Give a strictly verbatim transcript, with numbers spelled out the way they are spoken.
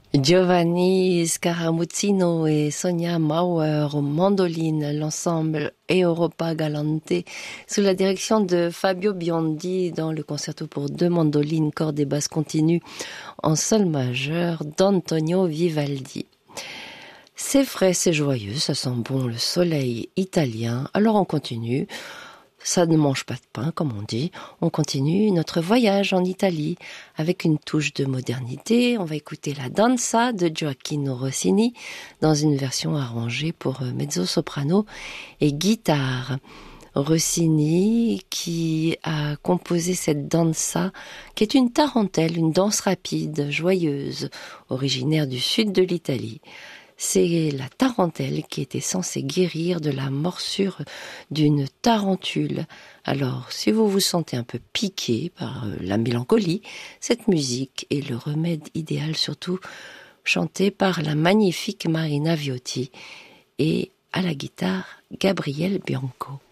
Giovanni Scaramuzzino et Sonia Mauer aux mandolines, l'ensemble Europa Galante, sous la direction de Fabio Biondi dans le concerto pour deux mandolines, cordes et basses continues en sol majeur d'Antonio Vivaldi. C'est frais, c'est joyeux, ça sent bon le soleil italien, alors on continue. Ça ne mange pas de pain, comme on dit. On continue notre voyage en Italie avec une touche de modernité. On va écouter la danza de Gioacchino Rossini dans une version arrangée pour mezzo-soprano et guitare. Rossini qui a composé cette danza qui est une tarentelle, une danse rapide, joyeuse, originaire du sud de l'Italie. C'est la tarentelle qui était censée guérir de la morsure d'une tarentule. Alors, si vous vous sentez un peu piqué par la mélancolie, cette musique est le remède idéal, surtout chantée par la magnifique Marina Viotti et à la guitare Gabriele Bianco.